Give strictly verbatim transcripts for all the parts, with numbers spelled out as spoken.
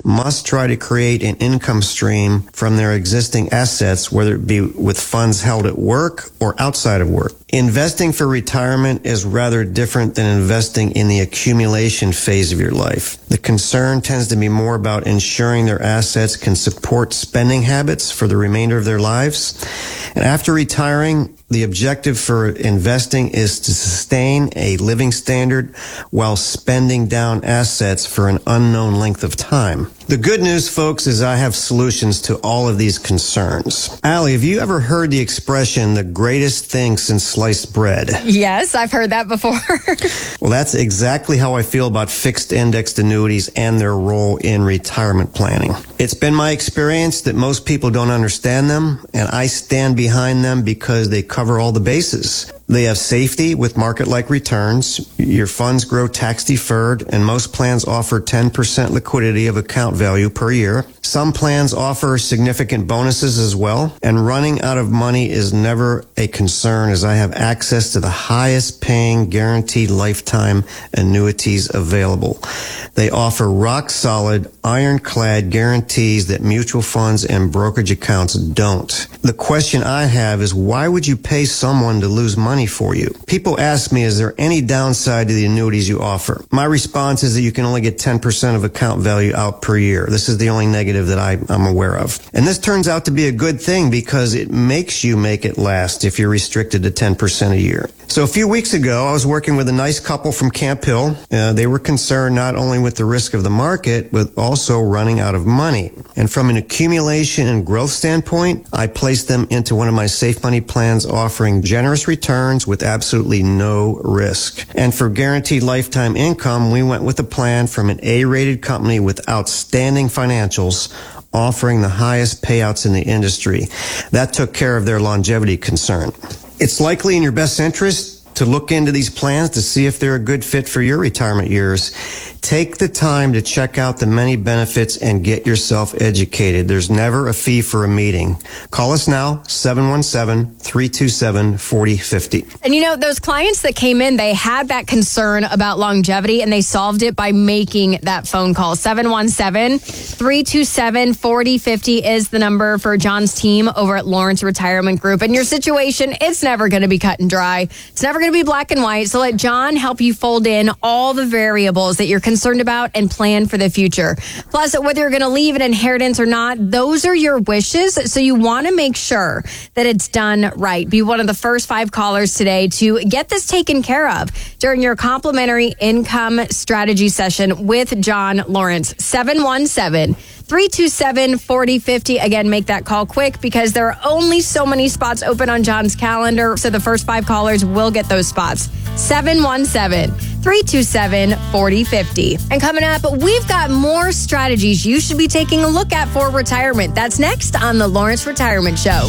must try to create an income stream from their existing assets, whether it be with funds held at work or outside of work. Investing for retirement is rather different than investing in the accumulation phase of your life. The concern tends to be more about ensuring their assets can support spending habits for the remainder of their lives. And after retiring, the objective for investing is to sustain a living standard while spending down assets for an unknown length of time. The good news, folks, is I have solutions to all of these concerns. Allie, have you ever heard the expression, the greatest thing since sliced bread? Yes, I've heard that before. Well, that's exactly how I feel about fixed indexed annuities and their role in retirement planning. It's been my experience that most people don't understand them, and I stand behind them because they cover all the bases. They have safety with market-like returns. Your funds grow tax-deferred, and most plans offer ten percent liquidity of account value per year. Some plans offer significant bonuses as well, and running out of money is never a concern as I have access to the highest-paying guaranteed lifetime annuities available. They offer rock-solid, ironclad guarantees that mutual funds and brokerage accounts don't. The question I have is, why would you pay someone to lose money for you? People ask me, is there any downside to the annuities you offer? My response is that you can only get ten percent of account value out per year. This is the only negative that I, I'm aware of. And this turns out to be a good thing because it makes you make it last if you're restricted to ten percent a year. So a few weeks ago, I was working with a nice couple from Camp Hill. Uh, they were concerned not only with the risk of the market, but also running out of money. And from an accumulation and growth standpoint, I placed them into one of my safe money plans offering generous returns with absolutely no risk. And for guaranteed lifetime income, we went with a plan from an A-rated company with outstanding financials, offering the highest payouts in the industry. That took care of their longevity concern. It's likely in your best interest to look into these plans to see if they're a good fit for your retirement years. Take the time to check out the many benefits and get yourself educated. There's never a fee for a meeting. Call us now, seven one seven, three two seven, four zero five zero. And you know, those clients that came in, they had that concern about longevity, and they solved it by making that phone call. seven one seven, three two seven, four zero five zero is the number for John's team over at Lawrence Retirement Group. And your situation, it's never going to be cut and dry. It's never going to be black and white. So let John help you fold in all the variables that you're concerned about and plan for the future. Plus, whether you're going to leave an inheritance or not, those are your wishes. So you want to make sure that it's done right. Be one of the first five callers today to get this taken care of during your complimentary income strategy session with John Lawrence. seven one seven, three two seven, four zero five zero. Again, make that call quick because there are only so many spots open on John's calendar. So the first five callers will get those spots. seven one seven, three two seven, four zero five zero. And coming up, we've got more strategies you should be taking a look at for retirement. That's next on the Lawrence Retirement Show.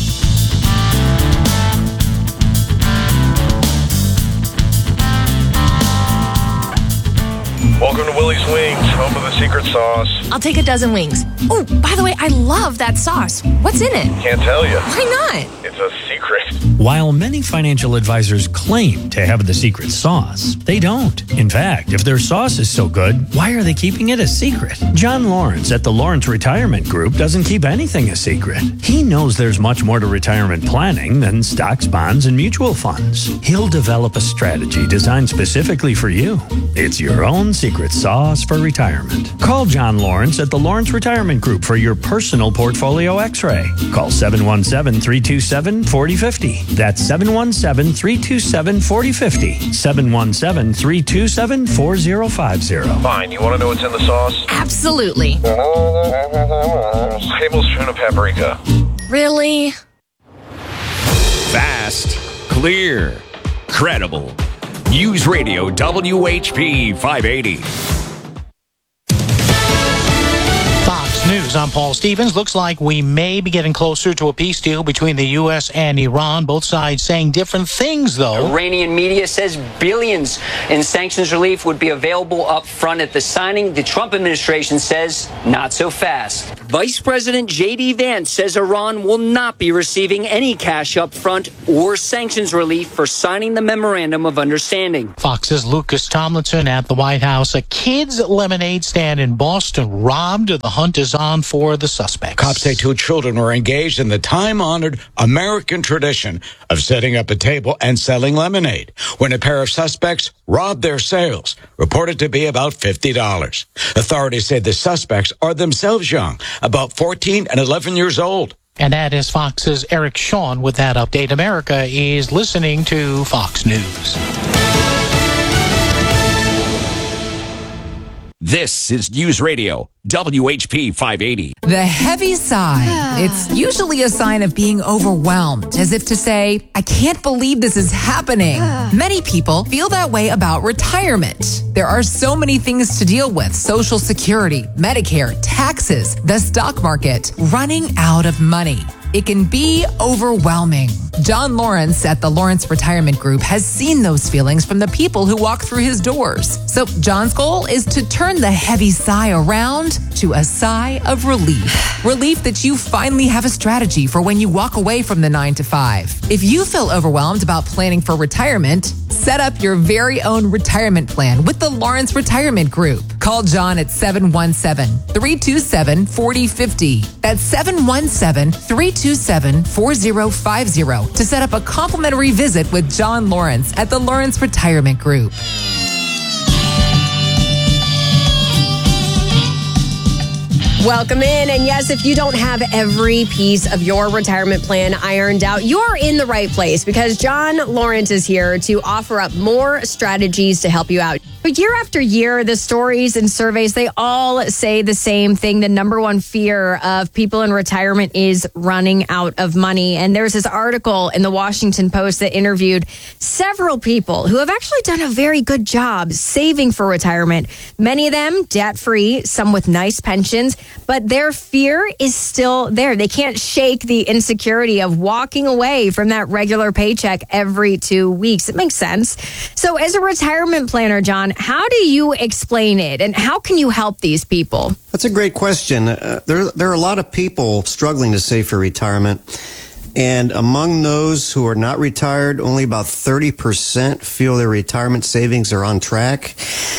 Welcome to Willie's Wings, home of the secret sauce. I'll take a dozen wings. Oh, by the way, I love that sauce. What's in it? Can't tell you. Why not? It's a secret. While many financial advisors claim to have the secret sauce, they don't. In fact, if their sauce is so good, why are they keeping it a secret? John Lawrence at the Lawrence Retirement Group doesn't keep anything a secret. He knows there's much more to retirement planning than stocks, bonds, and mutual funds. He'll develop a strategy designed specifically for you. It's your own secret sauce for retirement. Call John Lawrence at the Lawrence Retirement Group for your personal portfolio x-ray. Call seven one seven, three two seven, four zero five zero. That's seven one seven, three two seven, four zero five zero. seven one seven, three two seven, four zero five zero. Fine, you want to know what's in the sauce? Absolutely. Tablespoon of paprika. Really? Fast, clear, credible. News Radio W H P five eighty. Fox News News, I'm Paul Stevens. Looks like we may be getting closer to a peace deal between the U S and Iran. Both sides saying different things, though. Iranian media says billions in sanctions relief would be available up front at the signing. The Trump administration says not so fast. Vice President J D Vance says Iran will not be receiving any cash up front or sanctions relief for signing the memorandum of understanding. Fox's Lucas Tomlinson at the White House. A kids' lemonade stand in Boston robbed. The hunt is on for the suspects. Cops say two children were engaged in the time-honored American tradition of setting up a table and selling lemonade when a pair of suspects robbed their sales, reported to be about fifty dollars. Authorities say the suspects are themselves young, about fourteen and eleven years old. And that is Fox's Eric Shawn with that update. America is listening to Fox News. This is News Radio, W H P five eighty. The heavy sigh. It's usually a sign of being overwhelmed, as if to say, I can't believe this is happening. Many people feel that way about retirement. There are so many things to deal with: Social Security, Medicare, taxes, the stock market, running out of money. It can be overwhelming. John Lawrence at the Lawrence Retirement Group has seen those feelings from the people who walk through his doors. So John's goal is to turn the heavy sigh around to a sigh of relief. Relief that you finally have a strategy for when you walk away from the nine to five. If you feel overwhelmed about planning for retirement, set up your very own retirement plan with the Lawrence Retirement Group. Call John at seven one seven, three two seven, four zero five zero. That's seven one seven, three two seven, four zero five zero to set up a complimentary visit with John Lawrence at the Lawrence Retirement Group. Welcome in. And yes, if you don't have every piece of your retirement plan ironed out, you're in the right place, because John Lawrence is here to offer up more strategies to help you out. But year after year, the stories and surveys, they all say the same thing. The number one fear of people in retirement is running out of money. And there's this article in the Washington Post that interviewed several people who have actually done a very good job saving for retirement. Many of them debt-free, some with nice pensions, but their fear is still there. They can't shake the insecurity of walking away from that regular paycheck every two weeks. It makes sense. So as a retirement planner, John, how do you explain it, and how can you help these people? That's a great question. Uh, there, there are a lot of people struggling to save for retirement. And among those who are not retired, only about thirty percent feel their retirement savings are on track.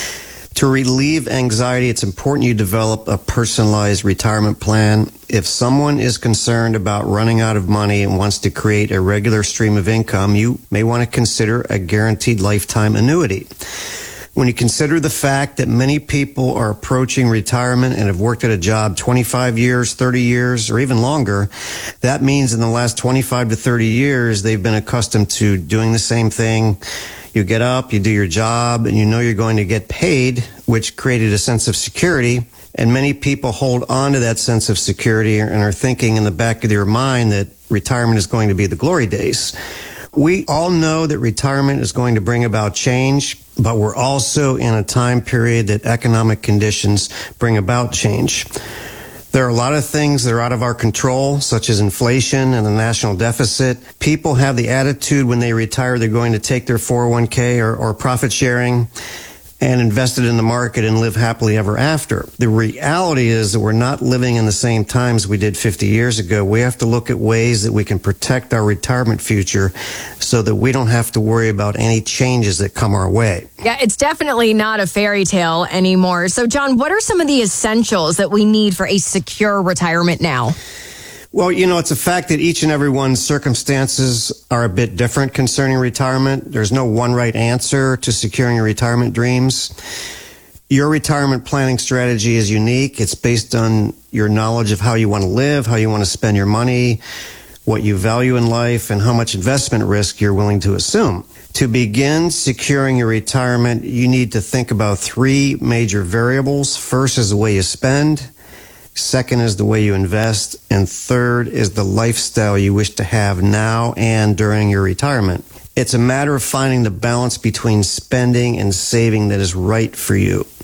To relieve anxiety, it's important you develop a personalized retirement plan. If someone is concerned about running out of money and wants to create a regular stream of income, you may want to consider a guaranteed lifetime annuity. When you consider the fact that many people are approaching retirement and have worked at a job twenty-five years, thirty years, or even longer, that means in the last twenty-five to thirty years, they've been accustomed to doing the same thing. You get up, you do your job, and you know you're going to get paid, which created a sense of security. And many people hold on to that sense of security and are thinking in the back of their mind that retirement is going to be the glory days. We all know that retirement is going to bring about change, but we're also in a time period that economic conditions bring about change. There are a lot of things that are out of our control, such as inflation and the national deficit. People have the attitude when they retire they're going to take their four oh one k or, or profit sharing and invest it in the market and live happily ever after. The reality is that we're not living in the same times we did fifty years ago. We have to look at ways that we can protect our retirement future so that we don't have to worry about any changes that come our way. Yeah, it's definitely not a fairy tale anymore. So, John, what are some of the essentials that we need for a secure retirement now? Well, you know, it's a fact that each and every one's circumstances are a bit different concerning retirement. There's no one right answer to securing your retirement dreams. Your retirement planning strategy is unique. It's based on your knowledge of how you want to live, how you want to spend your money, what you value in life, and how much investment risk you're willing to assume. To begin securing your retirement, you need to think about three major variables. First is the way you spend. Second is the way you invest. And third is the lifestyle you wish to have now and during your retirement. It's a matter of finding the balance between spending and saving that is right for you.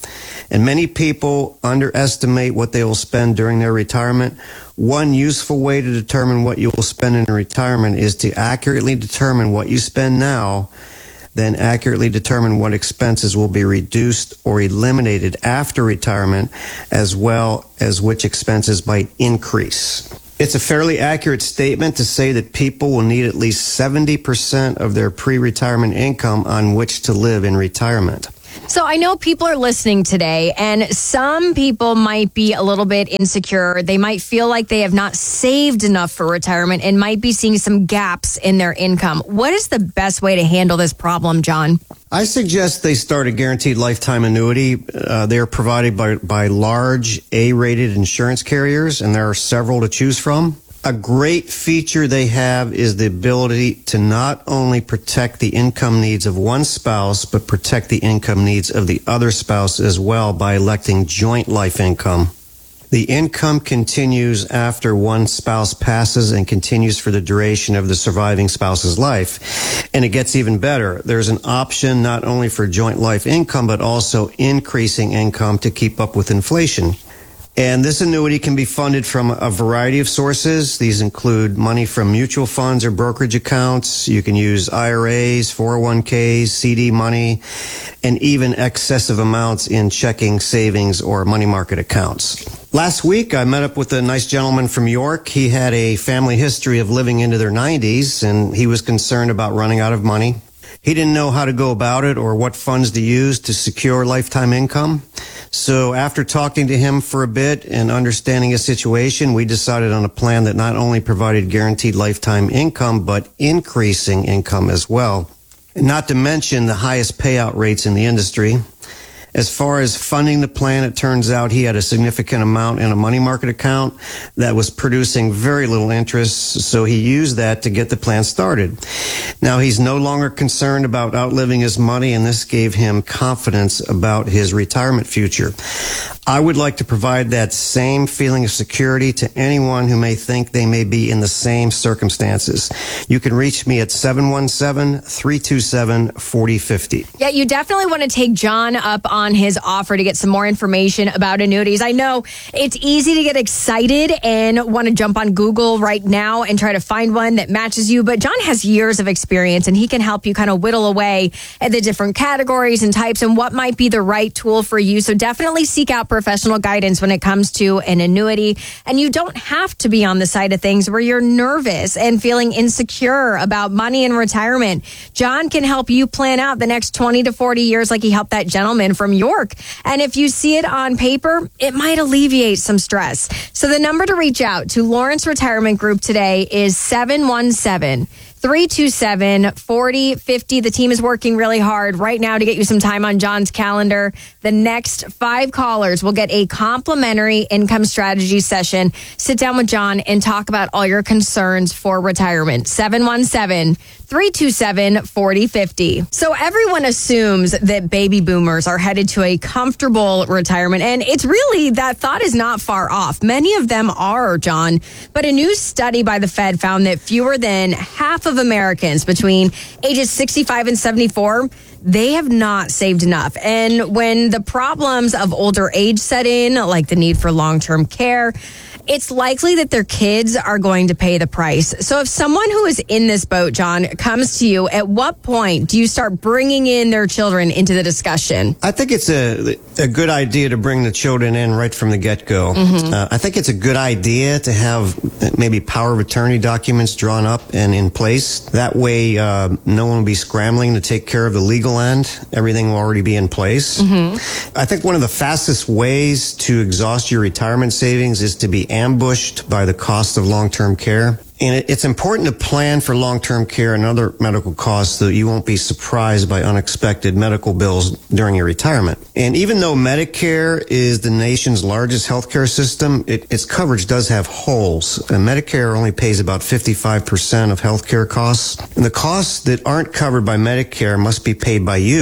And many people underestimate what they will spend during their retirement. One useful way to determine what you will spend in retirement is to accurately determine what you spend now, then accurately determine what expenses will be reduced or eliminated after retirement, as well as which expenses might increase. It's a fairly accurate statement to say that people will need at least seventy percent of their pre-retirement income on which to live in retirement. So I know people are listening today, and some people might be a little bit insecure. They might feel like they have not saved enough for retirement and might be seeing some gaps in their income. What is the best way to handle this problem, John? I suggest they start a guaranteed lifetime annuity. Uh, they are provided by, by large A-rated insurance carriers, and there are several to choose from. A great feature they have is the ability to not only protect the income needs of one spouse, but protect the income needs of the other spouse as well by electing joint life income. The income continues after one spouse passes and continues for the duration of the surviving spouse's life. And it gets even better. There's an option not only for joint life income, but also increasing income to keep up with inflation. And this annuity can be funded from a variety of sources. These include money from mutual funds or brokerage accounts. You can use I R As, four oh one k's, C D money, and even excessive amounts in checking, savings, or money market accounts. Last week, I met up with a nice gentleman from York. He had a family history of living into their nineties, and he was concerned about running out of money. He didn't know how to go about it or what funds to use to secure lifetime income. So after talking to him for a bit and understanding his situation, we decided on a plan that not only provided guaranteed lifetime income, but increasing income as well. And not to mention the highest payout rates in the industry. As far as funding the plan, it turns out he had a significant amount in a money market account that was producing very little interest, so he used that to get the plan started. Now, he's no longer concerned about outliving his money, and this gave him confidence about his retirement future. I would like to provide that same feeling of security to anyone who may think they may be in the same circumstances. You can reach me at seven one seven, three two seven, four oh five oh. Yeah, you definitely want to take John up on his offer to get some more information about annuities. I know it's easy to get excited and want to jump on Google right now and try to find one that matches you, but John has years of experience and he can help you kind of whittle away at the different categories and types and what might be the right tool for you. So definitely seek out professional guidance when it comes to an annuity. And you don't have to be on the side of things where you're nervous and feeling insecure about money and retirement. John can help you plan out the next twenty to forty years like he helped that gentleman from York. And if you see it on paper, it might alleviate some stress. So the number to reach out to Lawrence Retirement Group today is seven one seven, three two seven, four oh five oh. The team is working really hard right now to get you some time on John's calendar. The next five callers will get a complimentary income strategy session. Sit down with John and talk about all your concerns for retirement. seven one seven, three two seven, four oh five oh. So everyone assumes that baby boomers are headed to a comfortable retirement, and it's really, that thought is not far off. Many of them are, John, but a new study by the Fed found that fewer than half of Americans between ages sixty-five and seventy-four, they have not saved enough. And when the problems of older age set in, like the need for long-term care, it's likely that their kids are going to pay the price. So if someone who is in this boat, John, comes to you, at what point do you start bringing in their children into the discussion? I think it's a a good idea to bring the children in right from the get-go. Mm-hmm. Uh, I think it's a good idea to have maybe power of attorney documents drawn up and in place. That way, uh, no one will be scrambling to take care of the legal end. Everything will already be in place. Mm-hmm. I think one of the fastest ways to exhaust your retirement savings is to be ambushed by the cost of long-term care. And it's important to plan for long-term care and other medical costs so that you won't be surprised by unexpected medical bills during your retirement. And even though Medicare is the nation's largest healthcare system, it, its coverage does have holes. And Medicare only pays about fifty-five percent of healthcare costs. And the costs that aren't covered by Medicare must be paid by you.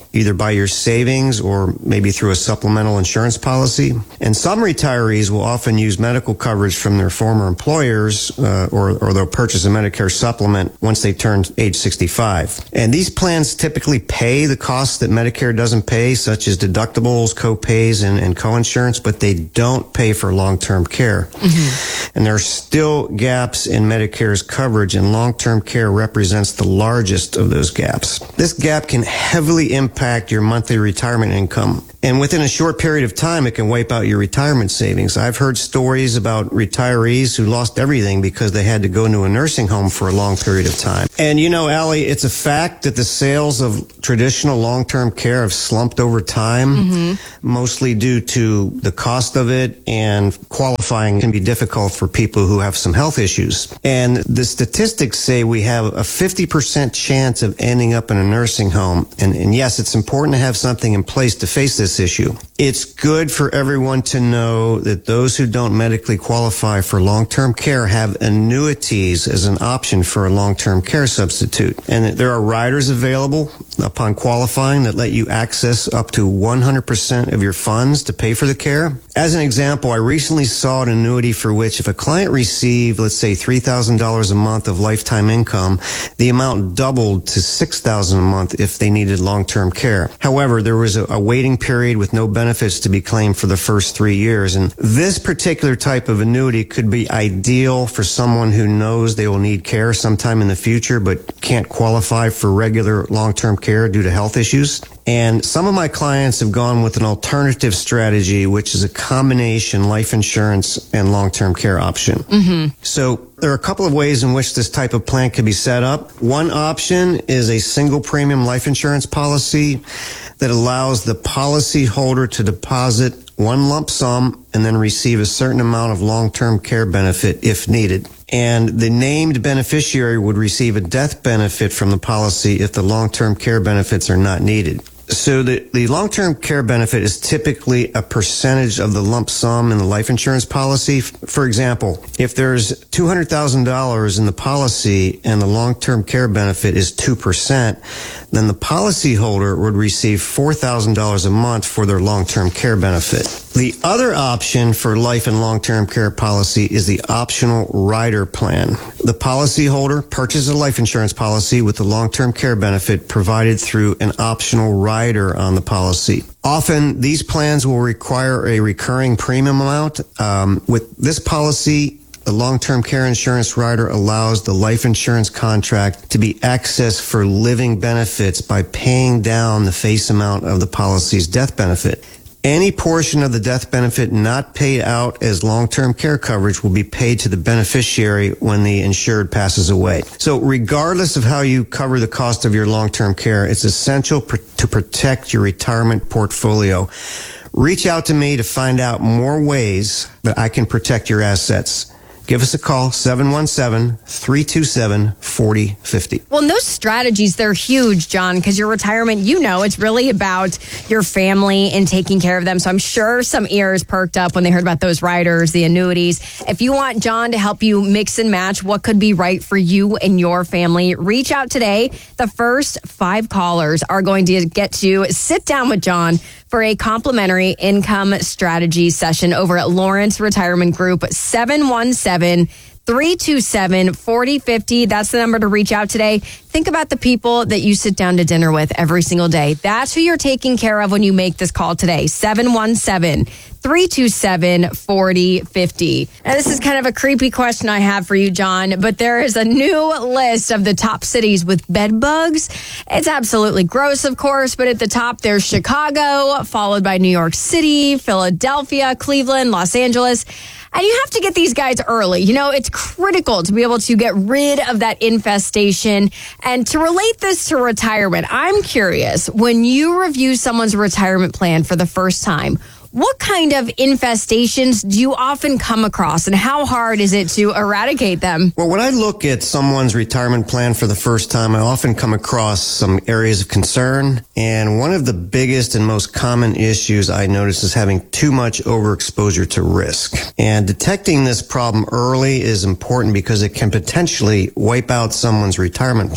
either by your savings or maybe through a supplemental insurance policy. And some retirees will often use medical coverage from their former employers, uh, or, or they'll purchase a Medicare supplement once they turn age sixty-five. And these plans typically pay the costs that Medicare doesn't pay, such as deductibles, co-pays, and, and co-insurance, but they don't pay for long-term care. Mm-hmm. And there are still gaps in Medicare's coverage, and long-term care represents the largest of those gaps. This gap can heavily impact your monthly retirement income. And within a short period of time, it can wipe out your retirement savings. I've heard stories about retirees who lost everything because they had to go into a nursing home for a long period of time. And you know, Allie, it's a fact that the sales of traditional long-term care have slumped over time, mm-hmm. mostly due to the cost of it, and qualifying can be difficult for people who have some health issues. And the statistics say we have a fifty percent chance of ending up in a nursing home. And, and yes, it's important to have something in place to face this issue. It's good for everyone to know that those who don't medically qualify for long-term care have annuities as an option for a long-term care substitute. And that there are riders available upon qualifying that let you access up to one hundred percent of your funds to pay for the care. As an example, I recently saw an annuity for which if a client received, let's say, three thousand dollars a month of lifetime income, the amount doubled to six thousand dollars a month if they needed long-term care. However, there was a, a waiting period with no benefits to be claimed for the first three years. And this particular type of annuity could be ideal for someone who knows they will need care sometime in the future but can't qualify for regular long-term care due to health issues. And some of my clients have gone with an alternative strategy, which is a combination life insurance and long-term care option. Mm-hmm. So there are a couple of ways in which this type of plan can be set up. One option is a single premium life insurance policy that allows the policyholder to deposit one lump sum and then receive a certain amount of long-term care benefit if needed. And the named beneficiary would receive a death benefit from the policy if the long-term care benefits are not needed. So the, the long-term care benefit is typically a percentage of the lump sum in the life insurance policy. For example, if there's two hundred thousand dollars in the policy and the long-term care benefit is two percent, then the policyholder would receive four thousand dollars a month for their long-term care benefit. The other option for life and long-term care policy is the optional rider plan. The policyholder purchases a life insurance policy with the long-term care benefit provided through an optional rider on the policy. Often, these plans will require a recurring premium amount. Um, with this policy, the long-term care insurance rider allows the life insurance contract to be accessed for living benefits by paying down the face amount of the policy's death benefit. Any portion of the death benefit not paid out as long-term care coverage will be paid to the beneficiary when the insured passes away. So regardless of how you cover the cost of your long-term care, it's essential pr- to protect your retirement portfolio. Reach out to me to find out more ways that I can protect your assets. Give us a call, seven one seven, three two seven, four zero five zero. Well, and those strategies, they're huge, John, because your retirement, you know, it's really about your family and taking care of them. So I'm sure some ears perked up when they heard about those riders, the annuities. If you want John to help you mix and match what could be right for you and your family, reach out today. The first five callers are going to get to sit down with John for a complimentary income strategy session over at Lawrence Retirement Group, seven one seven, three two seven, four zero five zero. That's the number to reach out today. Think about the people that you sit down to dinner with every single day. That's who you're taking care of when you make this call today. seven one seven, three two seven, four zero five zero. Now, this is kind of a creepy question I have for you, John, but there is a new list of the top cities with bed bugs. It's absolutely gross, of course, but at the top there's Chicago, followed by New York City, Philadelphia, Cleveland, Los Angeles. And you have to get these guys early. You know, it's critical to be able to get rid of that infestation. And to relate this to retirement, I'm curious, when you review someone's retirement plan for the first time, what kind of infestations do you often come across, and how hard is it to eradicate them? Well, when I look at someone's retirement plan for the first time, I often come across some areas of concern. And one of the biggest and most common issues I notice is having too much overexposure to risk. And detecting this problem early is important because it can potentially wipe out someone's retirement plan.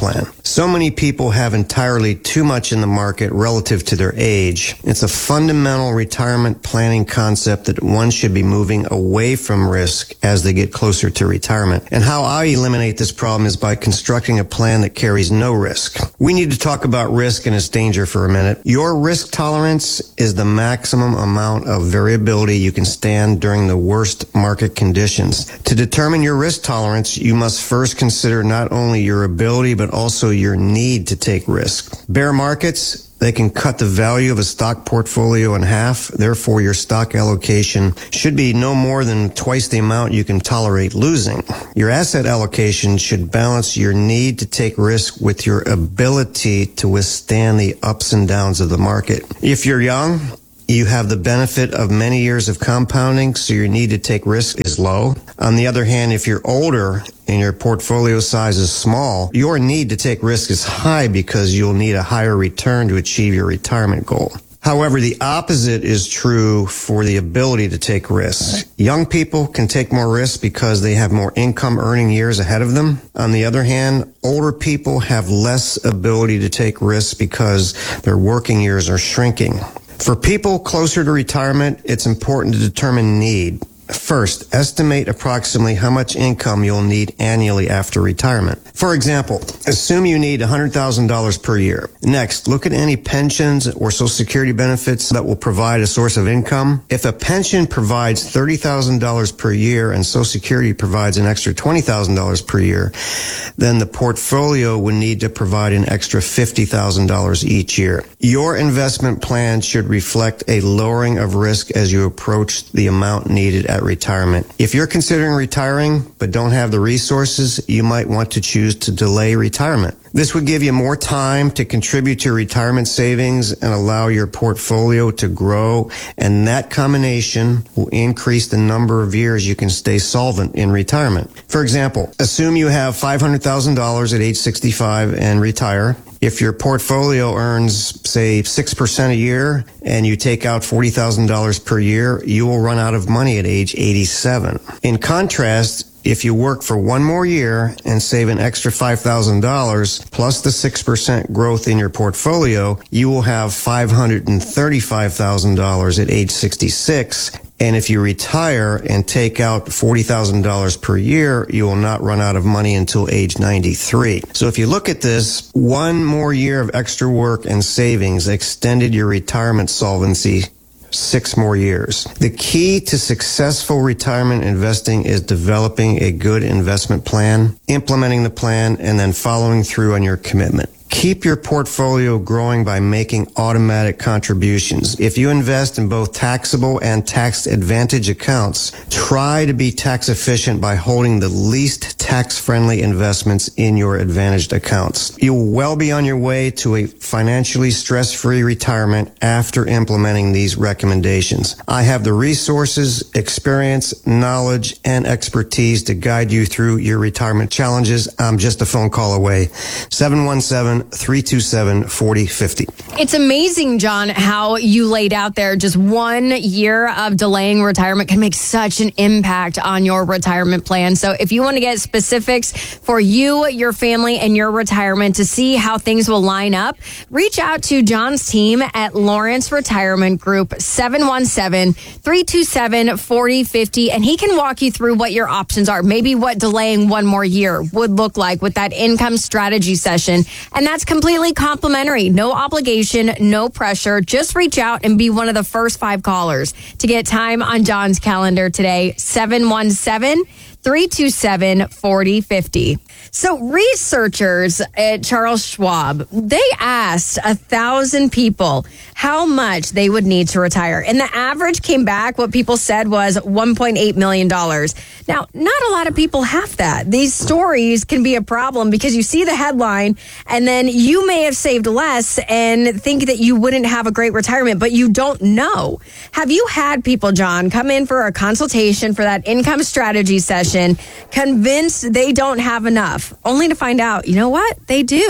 So many people have entirely too much in the market relative to their age. It's a fundamental retirement planning concept that one should be moving away from risk as they get closer to retirement. And how I eliminate this problem is by constructing a plan that carries no risk. We need to talk about risk and its danger for a minute. Your risk tolerance is the maximum amount of variability you can stand during the worst market conditions. To determine your risk tolerance, you must first consider not only your ability but also your need to take risk. Bear markets, they can cut the value of a stock portfolio in half. Therefore, your stock allocation should be no more than twice the amount you can tolerate losing. Your asset allocation should balance your need to take risk with your ability to withstand the ups and downs of the market. If you're young, you have the benefit of many years of compounding, so your need to take risk is low. On the other hand, if you're older and your portfolio size is small, your need to take risk is high because you'll need a higher return to achieve your retirement goal. However, the opposite is true for the ability to take risks. Young people can take more risks because they have more income earning years ahead of them. On the other hand, older people have less ability to take risks because their working years are shrinking. For people closer to retirement, it's important to determine need. First, estimate approximately how much income you'll need annually after retirement. For example, assume you need one hundred thousand dollars per year. Next, look at any pensions or Social Security benefits that will provide a source of income. If a pension provides thirty thousand dollars per year and Social Security provides an extra twenty thousand dollars per year, then the portfolio would need to provide an extra fifty thousand dollars each year. Your investment plan should reflect a lowering of risk as you approach the amount needed at retirement. If you're considering retiring but don't have the resources, you might want to choose to delay retirement. This would give you more time to contribute to retirement savings and allow your portfolio to grow, and that combination will increase the number of years you can stay solvent in retirement. For example, assume you have five hundred thousand dollars at age sixty-five and retire. If your portfolio earns, say, six percent a year and you take out forty thousand dollars per year, you will run out of money at age eighty-seven. In contrast, if you work for one more year and save an extra five thousand dollars plus the six percent growth in your portfolio, you will have five hundred thirty-five thousand dollars at age sixty-six. And if you retire and take out forty thousand dollars per year, you will not run out of money until age ninety-three. So if you look at this, one more year of extra work and savings extended your retirement solvency six more years. The key to successful retirement investing is developing a good investment plan, implementing the plan, and then following through on your commitment. Keep your portfolio growing by making automatic contributions. If you invest in both taxable and tax advantage accounts, try to be tax efficient by holding the least tax-friendly investments in your advantaged accounts. You'll well be on your way to a financially stress-free retirement after implementing these recommendations. I have the resources, experience, knowledge, and expertise to guide you through your retirement challenges. I'm just a phone call away. seven one seven, three two seven, four zero five zero. It's amazing, John, how you laid out there just one year of delaying retirement can make such an impact on your retirement plan. So if you want to get specifics for you, your family, and your retirement to see how things will line up, reach out to John's team at Lawrence Retirement Group, seven one seven, three two seven, four zero five zero, and he can walk you through what your options are, maybe what delaying one more year would look like with that income strategy session. And that's completely complimentary. No obligation, no pressure. Just reach out and be one of the first five callers to get time on John's calendar today. seven one seven, three two seven, four zero five zero. So researchers at Charles Schwab, they asked a thousand people how much they would need to retire. And the average came back, what people said was one point eight million dollars. Now, not a lot of people have that. These stories can be a problem because you see the headline and then you may have saved less and think that you wouldn't have a great retirement, but you don't know. Have you had people, John, come in for a consultation for that income strategy session, convinced they don't have enough, only to find out, you know what? They do.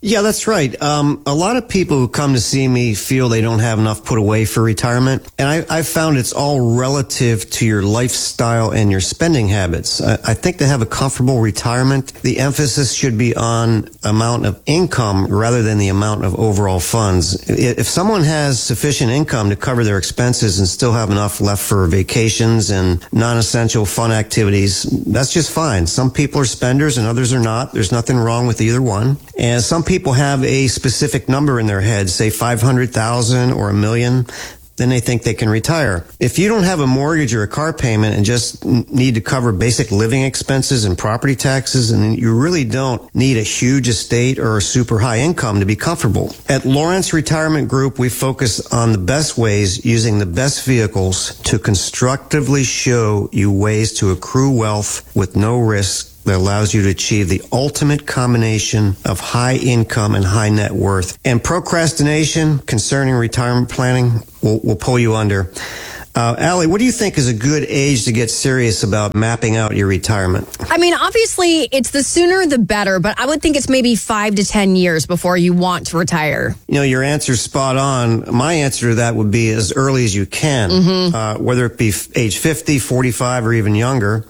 Yeah, that's right. Um, a lot of people who come to see me feel they don't have enough put away for retirement. And I, I've found it's all relative to your lifestyle and your spending habits. I, I think to have a comfortable retirement, the emphasis should be on amount of income rather than the amount of overall funds. If someone has sufficient income to cover their expenses and still have enough left for vacations and non-essential fun activities, that's just fine. Some people are spenders and others are not. There's nothing wrong with either one. And some people People have a specific number in their head, say five hundred thousand or a million, then they think they can retire. If you don't have a mortgage or a car payment and just need to cover basic living expenses and property taxes, and you really don't need a huge estate or a super high income to be comfortable. At Lawrence Retirement Group, we focus on the best ways using the best vehicles to constructively show you ways to accrue wealth with no risk that allows you to achieve the ultimate combination of high income and high net worth. And procrastination concerning retirement planning will, will pull you under. Uh, Allie, what do you think is a good age to get serious about mapping out your retirement? I mean, obviously, it's the sooner the better, but I would think it's maybe five to ten years before you want to retire. You know, your answer's spot on. My answer to that would be as early as you can, mm-hmm. uh, whether it be age fifty, forty-five, or even younger.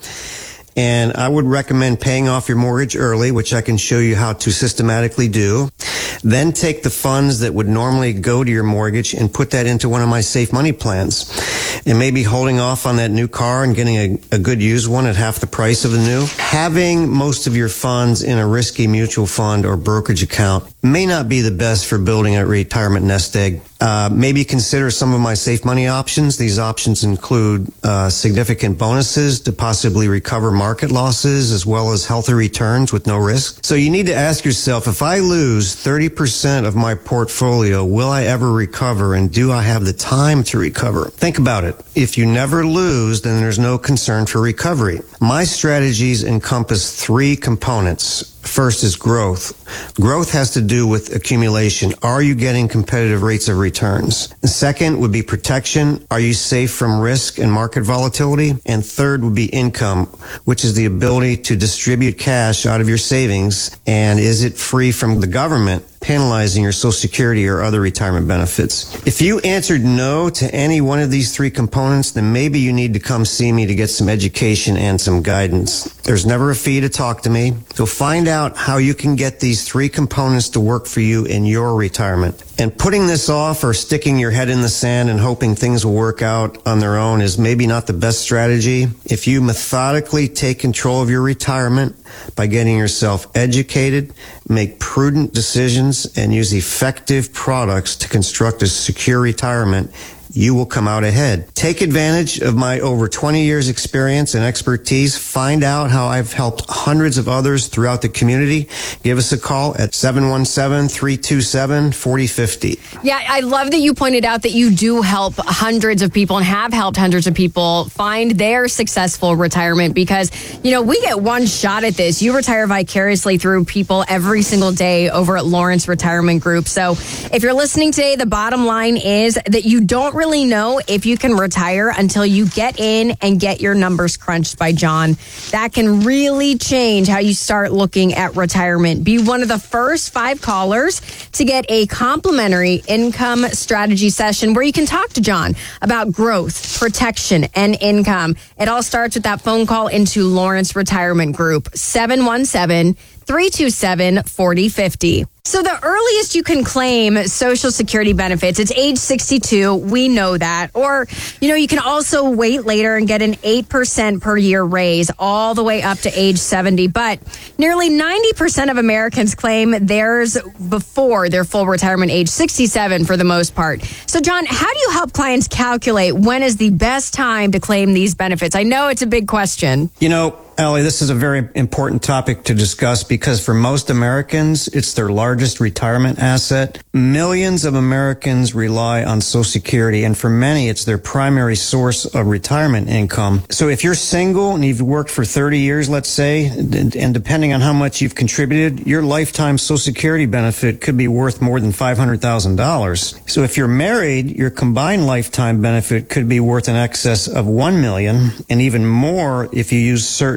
And I would recommend paying off your mortgage early, which I can show you how to systematically do. Then take the funds that would normally go to your mortgage and put that into one of my safe money plans. And maybe holding off on that new car and getting a, a good used one at half the price of the new. Having most of your funds in a risky mutual fund or brokerage account may not be the best for building a retirement nest egg. Uh, maybe consider some of my safe money options. These options include uh, significant bonuses to possibly recover market losses as well as healthy returns with no risk. So you need to ask yourself, if I lose thirty percent of my portfolio, will I ever recover, and do I have the time to recover? Think about it. If you never lose, then there's no concern for recovery. My strategies encompass three components. First is growth. Growth has to do with accumulation. Are you getting competitive rates of returns? The second would be protection. Are you safe from risk and market volatility? And third would be income, which is the ability to distribute cash out of your savings. And is it free from the government penalizing your Social Security or other retirement benefits? If you answered no to any one of these three components, then maybe you need to come see me to get some education and some guidance. There's never a fee to talk to me. So find out how you can get these three components to work for you in your retirement. And putting this off or sticking your head in the sand and hoping things will work out on their own is maybe not the best strategy. If you methodically take control of your retirement by getting yourself educated, make prudent decisions, and use effective products to construct a secure retirement, you will come out ahead. Take advantage of my over twenty years experience and expertise. Find out how I've helped hundreds of others throughout the community. Give us a call at seven one seven, three two seven, four zero five zero. Yeah, I love that you pointed out that you do help hundreds of people and have helped hundreds of people find their successful retirement, because, you know, we get one shot at this. You retire vicariously through people every single day over at Lawrence Retirement Group. So if you're listening today, the bottom line is that you don't really really know if you can retire until you get in and get your numbers crunched by John. That can really change how you start looking at retirement. Be one of the first five callers to get a complimentary income strategy session where you can talk to John about growth, protection, and income. It all starts with that phone call into Lawrence Retirement Group, seven one seven, three two seven, four zero five zero. So the earliest you can claim Social Security benefits, it's age sixty-two. We know that. Or, you know, you can also wait later and get an eight percent per year raise all the way up to age seventy. But nearly ninety percent of Americans claim theirs before their full retirement age, sixty-seven for the most part. So, John, how do you help clients calculate when is the best time to claim these benefits? I know it's a big question. You know, Allie, this is a very important topic to discuss because for most Americans, it's their largest retirement asset. Millions of Americans rely on Social Security, and for many, it's their primary source of retirement income. So if you're single and you've worked for thirty years, let's say, and depending on how much you've contributed, your lifetime Social Security benefit could be worth more than five hundred thousand dollars. So if you're married, your combined lifetime benefit could be worth in excess of one million dollars, and even more if you use certain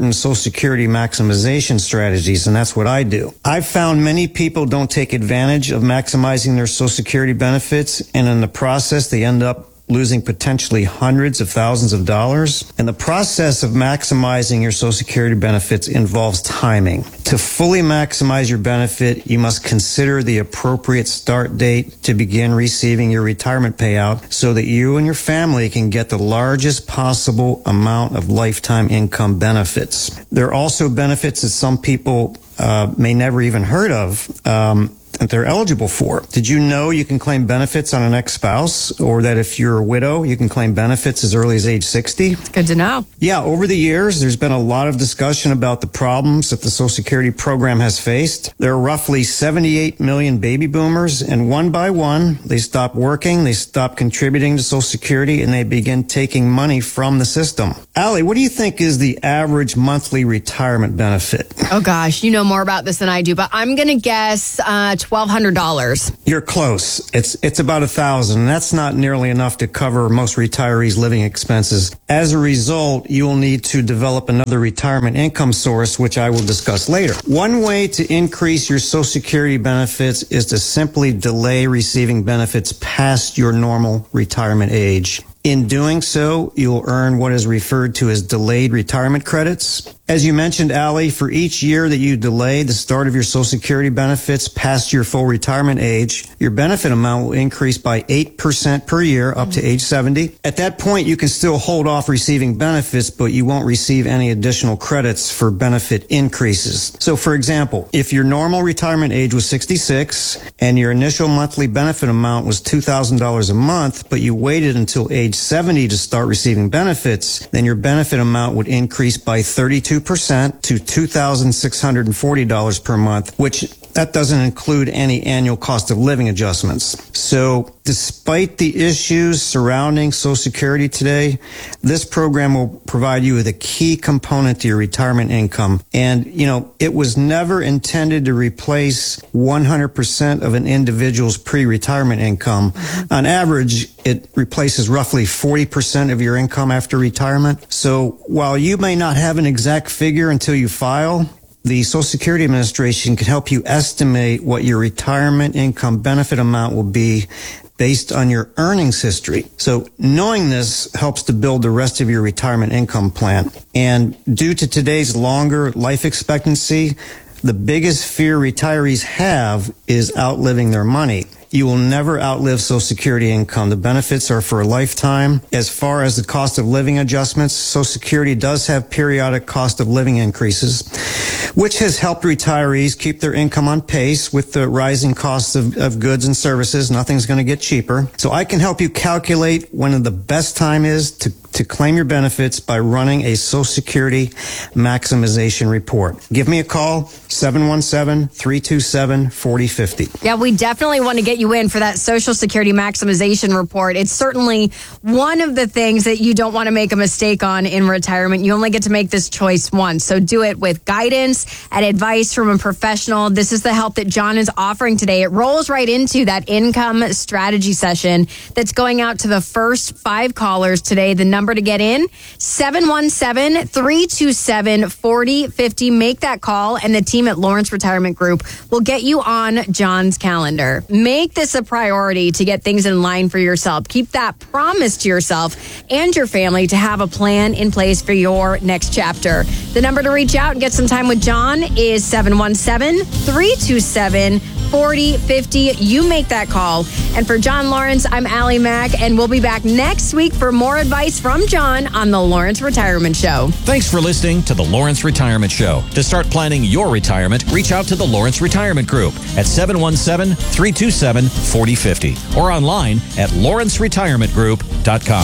certain Social Security maximization strategies, and that's what I do. I've found many people don't take advantage of maximizing their Social Security benefits, and in the process, they end up losing potentially hundreds of thousands of dollars. And the process of maximizing your Social Security benefits involves timing. To fully maximize your benefit, you must consider the appropriate start date to begin receiving your retirement payout so that you and your family can get the largest possible amount of lifetime income benefits. There are also benefits that some people uh, may never even heard of. Um, that they're eligible for. Did you know you can claim benefits on an ex-spouse, or that if you're a widow, you can claim benefits as early as age sixty? Good to know. Yeah, over the years, there's been a lot of discussion about the problems that the Social Security program has faced. There are roughly seventy-eight million baby boomers, and one by one, they stop working, they stop contributing to Social Security, and they begin taking money from the system. Allie, what do you think is the average monthly retirement benefit? Oh gosh, you know more about this than I do, but I'm going to guess uh, twelve hundred dollars. You're close. It's it's about a thousand. That's not nearly enough to cover most retirees' living expenses. As a result, you will need to develop another retirement income source, which I will discuss later. One way to increase your Social Security benefits is to simply delay receiving benefits past your normal retirement age. In doing so, you'll earn what is referred to as delayed retirement credits. As you mentioned, Allie, for each year that you delay the start of your Social Security benefits past your full retirement age, your benefit amount will increase by eight percent per year up to age seventy. At that point, you can still hold off receiving benefits, but you won't receive any additional credits for benefit increases. So, for example, if your normal retirement age was sixty-six and your initial monthly benefit amount was two thousand dollars a month, but you waited until age seventy to start receiving benefits, then your benefit amount would increase by thirty-two percent to two thousand six hundred forty dollars per month, which that doesn't include any annual cost of living adjustments. So despite the issues surrounding Social Security today, this program will provide you with a key component to your retirement income. And, you know, it was never intended to replace one hundred percent of an individual's pre-retirement income. On average, it replaces roughly forty percent of your income after retirement. So while you may not have an exact figure until you file, the Social Security Administration can help you estimate what your retirement income benefit amount will be based on your earnings history. So knowing this helps to build the rest of your retirement income plan. And due to today's longer life expectancy, the biggest fear retirees have is outliving their money. You will never outlive Social Security income. The benefits are for a lifetime. As far as the cost of living adjustments, Social Security does have periodic cost of living increases, which has helped retirees keep their income on pace with the rising costs of, of goods and services. Nothing's going to get cheaper. So I can help you calculate when the best time is to, to claim your benefits by running a Social Security maximization report. Give me a call, seven one seven, three two seven, four zero five zero. Yeah, we definitely want to get you in for that Social Security maximization report. It's certainly one of the things that you don't want to make a mistake on in retirement. You only get to make this choice once. So do it with guidance and advice from a professional. This is the help that John is offering today. It rolls right into that income strategy session that's going out to the first five callers today. The number to get in, seven one seven, three two seven, four zero five zero. Make that call, and the team at Lawrence Retirement Group will get you on John's calendar. Make this a priority to get things in line for yourself. Keep that promise to yourself and your family to have a plan in place for your next chapter. The number to reach out and get some time with John is seven one seven, three two seven, four zero five zero. You make that call. And for John Lawrence, I'm Allie Mack, and we'll be back next week for more advice from John on the Lawrence Retirement Show. Thanks for listening to the Lawrence Retirement Show. To start planning your retirement, reach out to the Lawrence Retirement Group at seven one seven, three two seven, four zero five zero or online at lawrence retirement group dot com.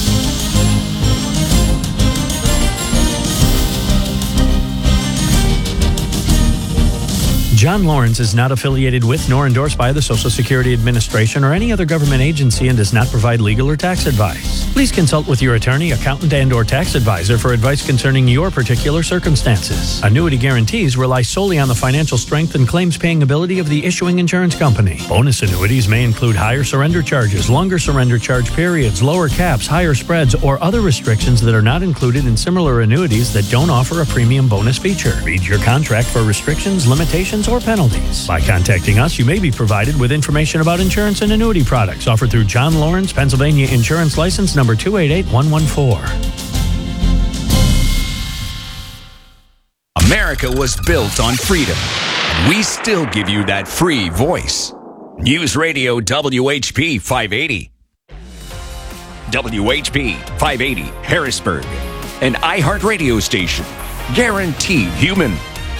John Lawrence is not affiliated with nor endorsed by the Social Security Administration or any other government agency and does not provide legal or tax advice. Please consult with your attorney, accountant, and or tax advisor for advice concerning your particular circumstances. Annuity guarantees rely solely on the financial strength and claims-paying ability of the issuing insurance company. Bonus annuities may include higher surrender charges, longer surrender charge periods, lower caps, higher spreads, or other restrictions that are not included in similar annuities that don't offer a premium bonus feature. Read your contract for restrictions, limitations, or penalties. By contacting us, you may be provided with information about insurance and annuity products offered through John Lawrence, Pennsylvania Insurance License Number two eight eight one one four. America was built on freedom. We still give you that free voice. News Radio W H P five eighty. W H P five eighty, Harrisburg. An iHeartRadio station. Guaranteed human.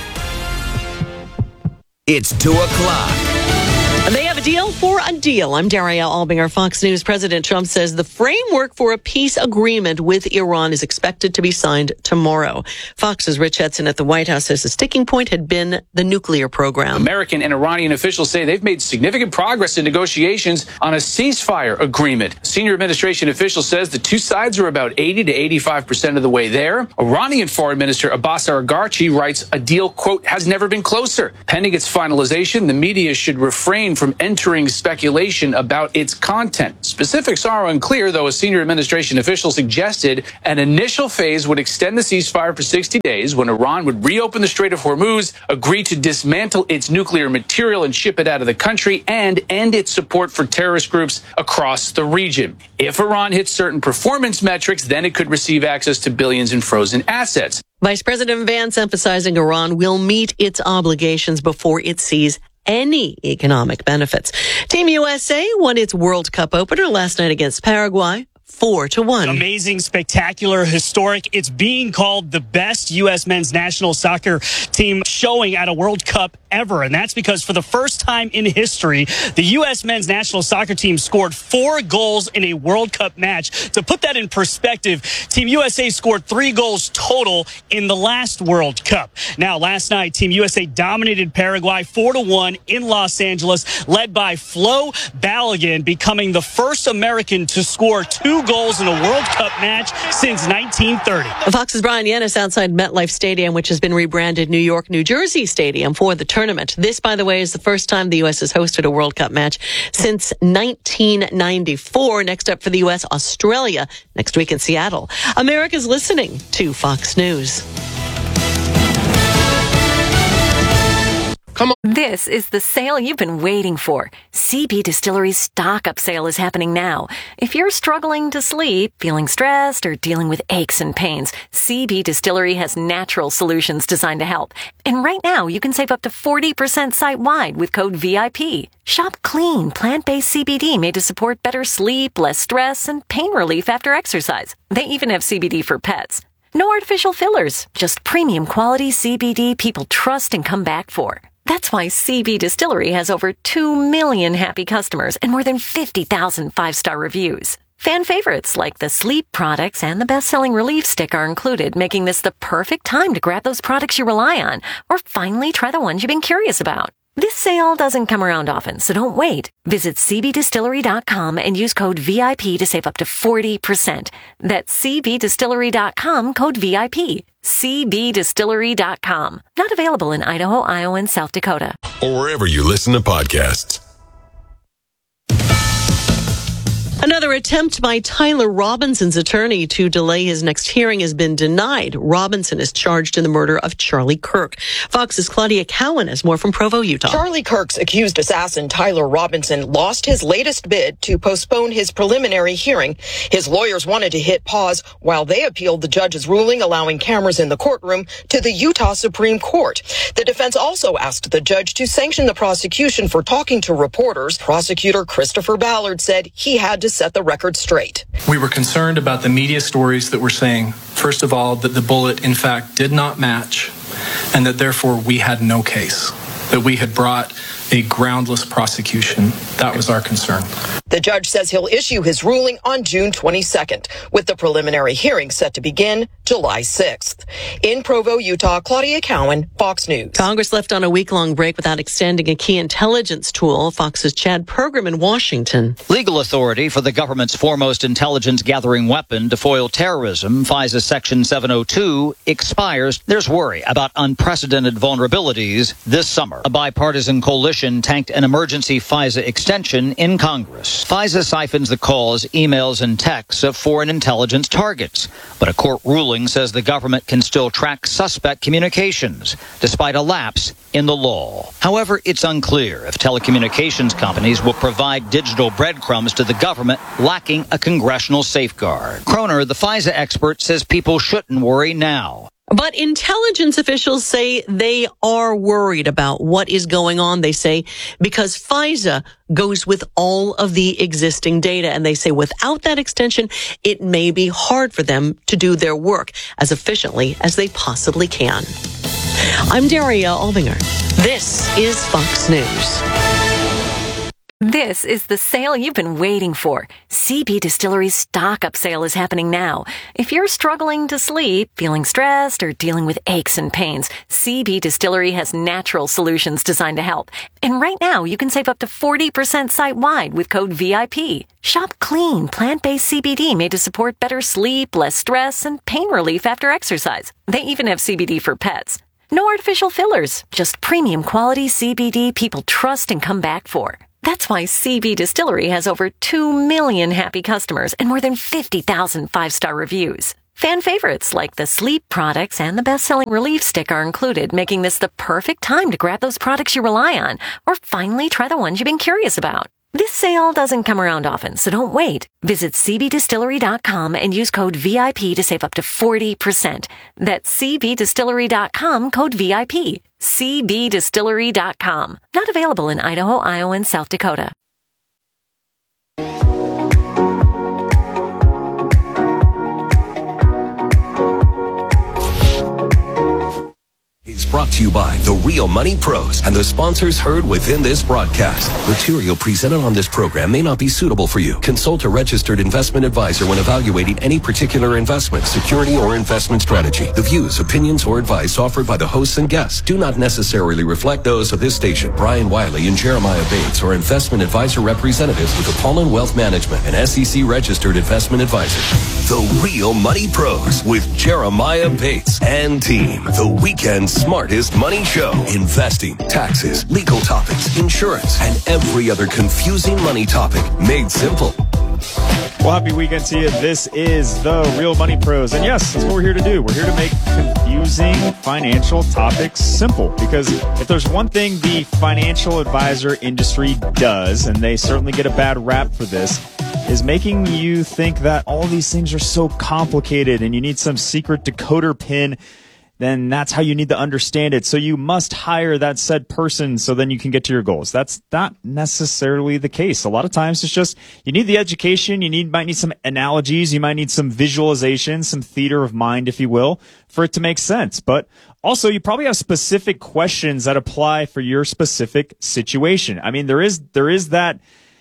It's two o'clock. They have a deal for a deal. I'm Daria Albinger, Fox News. President Trump says the framework for a peace agreement with Iran is expected to be signed tomorrow. Fox's Rich Edson at the White House says the sticking point had been the nuclear program. American and Iranian officials say they've made significant progress in negotiations on a ceasefire agreement. Senior administration official says the two sides are about eighty to eighty-five percent of the way there. Iranian Foreign Minister Abbas Araghchi writes a deal, quote, has never been closer. Pending its finalization, the media should refrain from entering speculation about its content. Specifics are unclear, though a senior administration official suggested an initial phase would extend the ceasefire for sixty days when Iran would reopen the Strait of Hormuz, agree to dismantle its nuclear material and ship it out of the country, and end its support for terrorist groups across the region. If Iran hits certain performance metrics, then it could receive access to billions in frozen assets. Vice President Vance emphasizing Iran will meet its obligations before it sees any economic benefits. Team U S A won its World Cup opener last night against Paraguay. Four to one. Amazing, spectacular, historic. It's being called the best U S men's national soccer team showing at a World Cup ever. And that's because for the first time in history, the U S men's national soccer team scored four goals in a World Cup match. To put that in perspective, Team U S A scored three goals total in the last World Cup. Now, last night, Team U S A dominated Paraguay four to one in Los Angeles, led by Flo Balogun, becoming the first American to score two goals in a World Cup match since nineteen thirty. Fox's Brian Yanis outside MetLife Stadium, which has been rebranded New York, New Jersey Stadium for the tournament. This, by the way, is the first time the U S has hosted a World Cup match since nineteen ninety-four. Next up for the U S, Australia, next week in Seattle. America's listening to Fox News. Come on. This is the sale you've been waiting for. C B Distillery's stock up sale is happening now. If you're struggling to sleep, feeling stressed, or dealing with aches and pains, C B Distillery has natural solutions designed to help. And right now, you can save up to forty percent site-wide with code V I P. Shop clean, plant-based C B D made to support better sleep, less stress, and pain relief after exercise. They even have C B D for pets. No artificial fillers, just premium quality C B D people trust and come back for. That's why C B Distillery has over two million happy customers and more than fifty thousand five-star reviews. Fan favorites like the sleep products and the best-selling relief stick are included, making this the perfect time to grab those products you rely on or finally try the ones you've been curious about. This sale doesn't come around often, so don't wait. Visit C B distillery dot com and use code V I P to save up to forty percent. That's C B distillery dot com, code V I P. C B distillery dot com. Not available in Idaho, Iowa, and South Dakota. Or wherever you listen to podcasts. Another attempt by Tyler Robinson's attorney to delay his next hearing has been denied. Robinson is charged in the murder of Charlie Kirk. Fox's Claudia Cowan has more from Provo, Utah. Charlie Kirk's accused assassin, Tyler Robinson, lost his latest bid to postpone his preliminary hearing. His lawyers wanted to hit pause while they appealed the judge's ruling allowing cameras in the courtroom to the Utah Supreme Court. The defense also asked the judge to sanction the prosecution for talking to reporters. Prosecutor Christopher Ballard said he had to set the record straight. We were concerned about the media stories that were saying, first of all, that the bullet in fact did not match and that therefore we had no case, that we had brought a groundless prosecution. That was our concern. The judge says he'll issue his ruling on June twenty-second, with the preliminary hearing set to begin July sixth. In Provo, Utah, Claudia Cowan, Fox News. Congress left on a week-long break without extending a key intelligence tool. Fox's Chad Pergram in Washington. Legal authority for the government's foremost intelligence-gathering weapon to foil terrorism, FISA Section seven oh two, expires. There's worry about unprecedented vulnerabilities this summer. A bipartisan coalition tanked an emergency FISA extension in Congress. FISA siphons the calls, emails, and texts of foreign intelligence targets. But a court ruling says the government can still track suspect communications, despite a lapse in the law. However, it's unclear if telecommunications companies will provide digital breadcrumbs to the government lacking a congressional safeguard. Croner, the FISA expert, says people shouldn't worry now. But intelligence officials say they are worried about what is going on. They say because FISA goes with all of the existing data. And they say without that extension, it may be hard for them to do their work as efficiently as they possibly can. I'm Daria Albinger. This is Fox News. This is the sale you've been waiting for. C B Distillery's stock-up sale is happening now. If you're struggling to sleep, feeling stressed, or dealing with aches and pains, C B Distillery has natural solutions designed to help. And right now, you can save up to forty percent site-wide with code V I P. Shop clean, plant-based C B D made to support better sleep, less stress, and pain relief after exercise. They even have C B D for pets. No artificial fillers, just premium quality C B D people trust and come back for. That's why C B Distillery has over two million happy customers and more than fifty thousand five-star reviews. Fan favorites like the sleep products and the best-selling relief stick are included, making this the perfect time to grab those products you rely on or finally try the ones you've been curious about. This sale doesn't come around often, so don't wait. Visit C B distillery dot com and use code V I P to save up to forty percent. That's C B distillery dot com, code V I P. C B distillery dot com. Not available in Idaho, Iowa, and South Dakota. Is brought to you by The Real Money Pros and the sponsors heard within this broadcast. Material presented on this program may not be suitable for you. Consult a registered investment advisor when evaluating any particular investment, security, or investment strategy. The views, opinions, or advice offered by the hosts and guests do not necessarily reflect those of this station. Brian Wiley and Jeremiah Bates are investment advisor representatives with Apollon Wealth Management, an S E C registered investment advisor. The Real Money Pros with Jeremiah Bates and team. The weekend smartest money show. Investing, taxes, legal topics, insurance, and every other confusing money topic made simple. Well, happy weekend to you. This is The Real Money Pros. And yes, that's what we're here to do. We're here to make confusing financial topics simple. Because if there's one thing the financial advisor industry does, and they certainly get a bad rap for this, is making you think that all these things are so complicated and you need some secret decoder pin, then that's how you need to understand it. So you must hire that said person so then you can get to your goals. That's not necessarily the case. A lot of times it's just you need the education, you need might need some analogies, you might need some visualization, some theater of mind, if you will, for it to make sense. But also you probably have specific questions that apply for your specific situation. I mean, there is there is that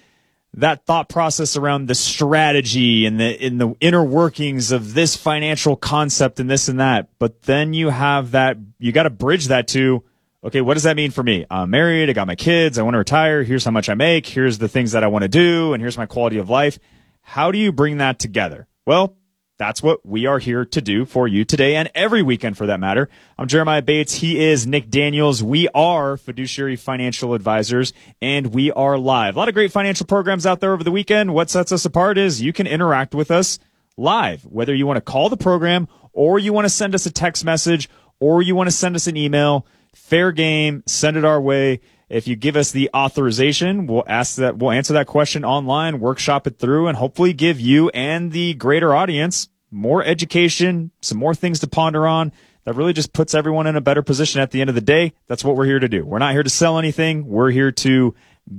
that thought process around the strategy and the in the inner workings of this financial concept and this and that. But then you have that, you got to bridge that to, okay, what does that mean for me? I'm married, I got my kids, I want to retire, here's how much I make, here's the things that I want to do, and here's my quality of life. How do you bring that together? Well, that's what we are here to do for you today and every weekend for that matter. I'm Jeremiah Bates. He is Nick Daniels. We are Fiduciary Financial Advisors, and we are live. A lot of great financial programs out there over the weekend. What sets us apart is you can interact with us live, whether you want to call the program or you want to send us a text message or you want to send us an email. Fair game. Send it our way. If you give us the authorization, we'll ask that, we'll answer that question online, workshop it through, and hopefully give you and the greater audience more education, some more things to ponder on. That really just puts everyone in a better position at the end of the day. That's what we're here to do. We're not here to sell anything. We're here to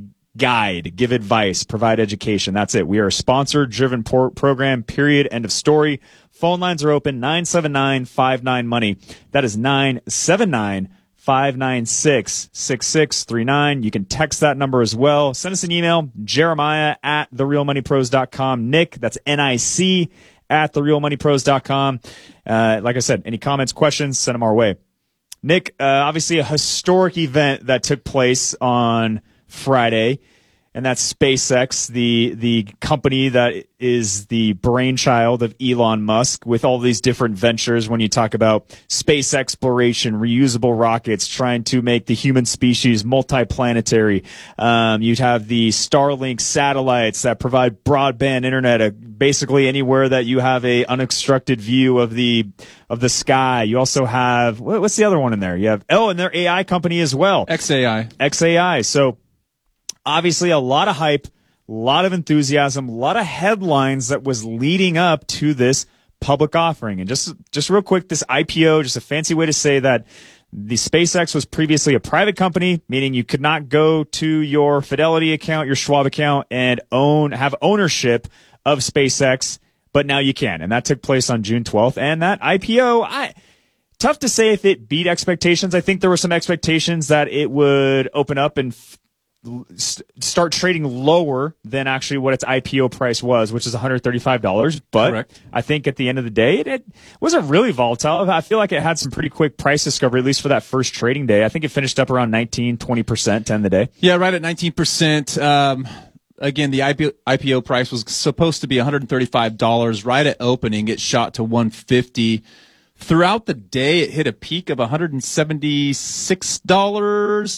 guide, give advice, provide education. That's it. We are a sponsor-driven por- program, period, end of story. Phone lines are open, nine seven nine, five nine, money. That is nine seven nine, five nine six, six six three nine. You can text that number as well. Send us an email, Jeremiah at the real money pros dot com. Nick, that's N I C, at the real money pros dot com. Uh, like I said, any comments, questions, send them our way. Nick, uh, obviously a historic event that took place on Friday, and that's SpaceX, the the company that is the brainchild of Elon Musk, with all these different ventures. When you talk about space exploration, reusable rockets, trying to make the human species multiplanetary, um, you'd have the Starlink satellites that provide broadband internet, uh, basically anywhere that you have a unobstructed view of the of the sky. You also have what, what's the other one in there? You have oh, and their A I company as well, X A I. X A I. So obviously a lot of hype, a lot of enthusiasm, a lot of headlines that was leading up to this public offering. And just just real quick, this I P O, just a fancy way to say that the SpaceX was previously a private company, meaning you could not go to your Fidelity account, your Schwab account, and own have ownership of SpaceX, but now you can. And that took place on June twelfth. And that I P O, I tough to say if it beat expectations. I think there were some expectations that it would open up and f- start trading lower than actually what its I P O price was, which is one hundred thirty-five dollars. But Correct. I think at the end of the day, it, it wasn't really volatile. I feel like it had some pretty quick price discovery, at least for that first trading day. I think it finished up around nineteen, twenty percent to end the day. Yeah, right at nineteen percent. Um, again, the I P O price was supposed to be one hundred thirty-five dollars. Right at opening, it shot to one hundred fifty dollars. Throughout the day, it hit a peak of one hundred seventy-six dollars.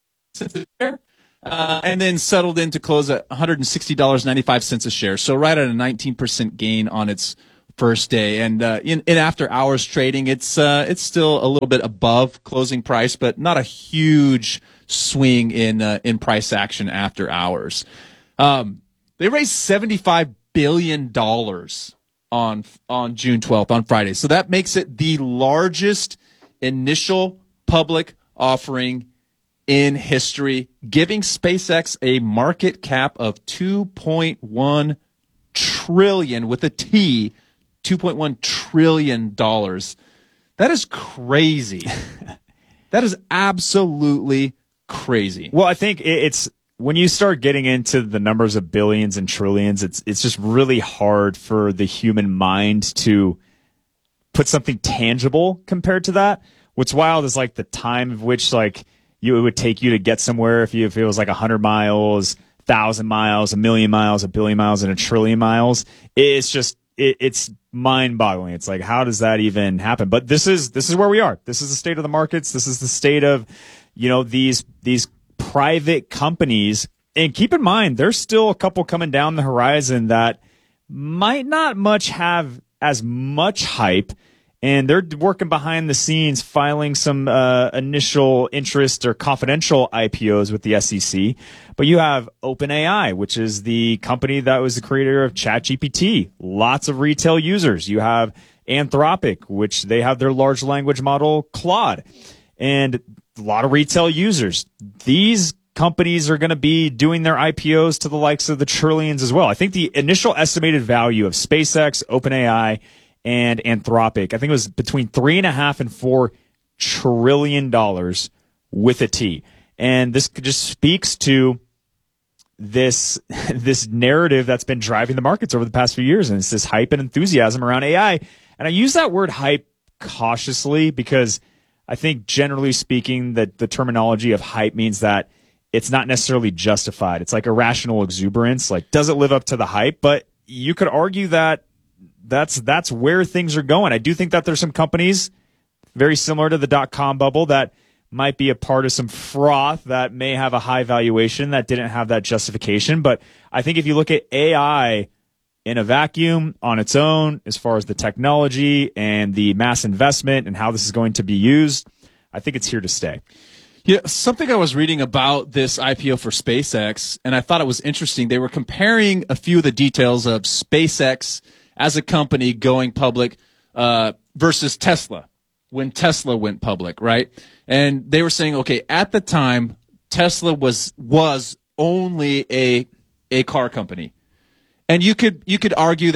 Uh, and then settled in to close at one hundred sixty dollars and ninety-five cents a share. So right at a nineteen percent gain on its first day. And uh, in, in after hours trading, it's uh, it's still a little bit above closing price, but not a huge swing in uh, in price action after hours. Um, they raised seventy-five billion dollars on on June twelfth, on Friday. So that makes it the largest initial public offering in history, giving SpaceX a market cap of two point one trillion with a T, two point one trillion dollars. That is crazy. That is absolutely crazy. Well, I think it's when you start getting into the numbers of billions and trillions, it's it's just really hard for the human mind to put something tangible compared to that. What's wild is like the time of which like you it would take you to get somewhere. If you if it was like a hundred miles, thousand miles, a million miles, a billion miles, and a trillion miles, it's just it, it's mind-boggling. It's like, how does that even happen? But this is this is where we are. This is the state of the markets. This is the state of, you know, these these private companies. And keep in mind, there's still a couple coming down the horizon that might not much have as much hype. And they're working behind the scenes, filing some uh, initial interest or confidential I P Os with the S E C. But you have OpenAI, which is the company that was the creator of ChatGPT. Lots of retail users. You have Anthropic, which they have their large language model, Claude. And a lot of retail users. These companies are going to be doing their I P Os to the likes of the trillions as well. I think the initial estimated value of SpaceX, OpenAI, and Anthropic, I think it was between three and a half and four trillion dollars with a T. And this just speaks to this this narrative that's been driving the markets over the past few years. And it's this hype and enthusiasm around A I. And I use that word hype cautiously because I think generally speaking that the terminology of hype means that it's not necessarily justified. It's like irrational exuberance. Like, does it live up to the hype? But you could argue that That's that's where things are going. I do think that there's some companies very similar to the dot-com bubble that might be a part of some froth that may have a high valuation that didn't have that justification. But I think if you look at A I in a vacuum on its own, as far as the technology and the mass investment and how this is going to be used, I think it's here to stay. Yeah, something I was reading about this I P O for SpaceX, and I thought it was interesting. They were comparing a few of the details of SpaceX as a company going public uh, versus Tesla when Tesla went public, right? And they were saying, okay, at the time, Tesla was was only a a car company, and you could you could argue that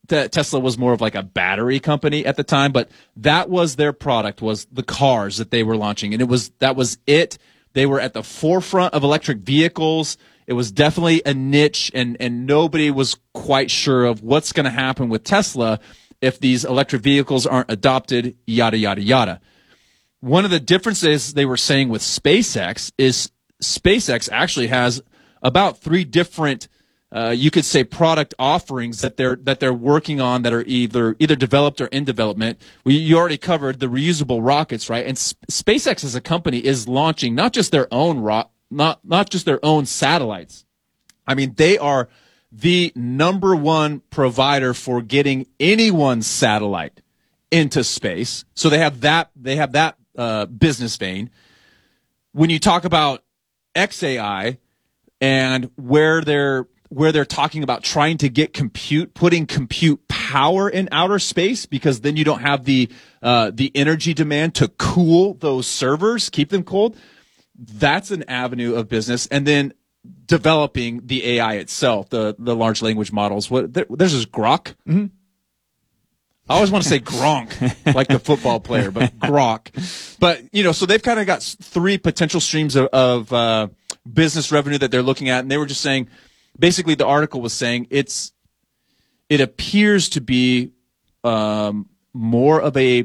that Tesla was more of like a battery company at the time, but that was their product, was the cars that they were launching. And it was, that was it. They were at the forefront of electric vehicles. It was definitely a niche, and, and nobody was quite sure of what's going to happen with Tesla if these electric vehicles aren't adopted, yada, yada, yada. One of the differences they were saying with SpaceX is SpaceX actually has about three different Uh, you could say product offerings that they're that they're working on that are either either developed or in development. We you already covered the reusable rockets, right? And S- SpaceX as a company is launching not just their own ro- not not just their own satellites. I mean, they are the number one provider for getting anyone's satellite into space. So they have that they have that uh, business vein. When you talk about X A I and where they're where they're talking about trying to get compute, putting compute power in outer space, because then you don't have the uh, the energy demand to cool those servers, keep them cold. That's an avenue of business. And then developing the A I itself, the the large language models. What there, there's this Grok. Mm-hmm. I always want to say Gronk, like the football player, but Grok. But you know, so they've kind of got three potential streams of, of uh, business revenue that they're looking at, and they were just saying. Basically, the article was saying it's it appears to be um, more of a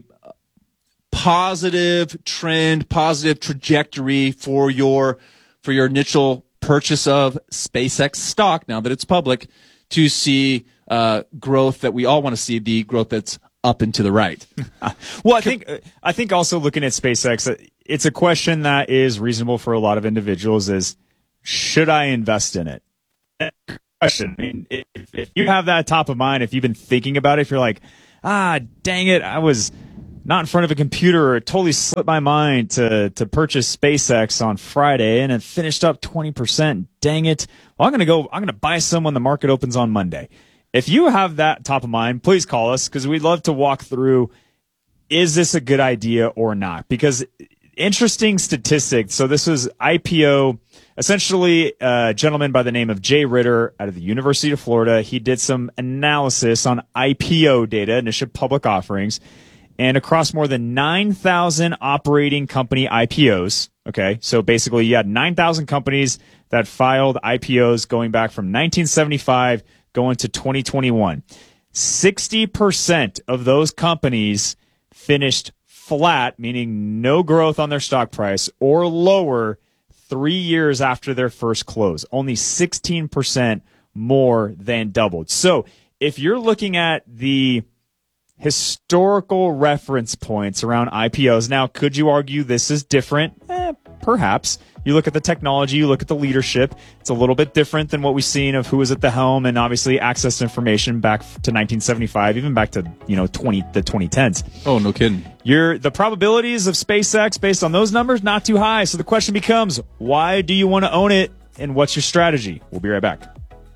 positive trend, positive trajectory for your for your initial purchase of SpaceX stock. Now that it's public, to see uh, growth that we all want to see, the growth that's up and to the right. Well, I think I think also looking at SpaceX, it's a question that is reasonable for a lot of individuals: is should I invest in it? Question. I mean, if, if you have that top of mind, if you've been thinking about it, if you're like, ah, dang it, I was not in front of a computer, or it totally slipped my mind to to purchase SpaceX on Friday, and it finished up twenty percent. Dang it! Well, I'm gonna go. I'm gonna buy some when the market opens on Monday. If you have that top of mind, please call us, because we'd love to walk through. Is this a good idea or not? Because interesting statistics. So this was I P O. Essentially, a gentleman by the name of Jay Ritter out of the University of Florida. He did some analysis on I P O data, initial public offerings, and across more than nine thousand operating company I P Os. Okay, so basically you had nine thousand companies that filed I P Os going back from nineteen seventy-five going to twenty twenty-one. sixty percent of those companies finished flat, meaning no growth on their stock price, or lower three years after their first close. Only sixteen percent more than doubled. So if you're looking at the historical reference points around I P Os, now, could you argue this is different? Eh, perhaps. You look at the technology, you look at the leadership. It's a little bit different than what we've seen of who was at the helm, and obviously access to information back to nineteen seventy-five, even back to, you know, twenty the twenty tens. Oh, no kidding. You're, the probabilities of SpaceX based on those numbers, not too high. So the question becomes, why do you want to own it, and what's your strategy? We'll be right back.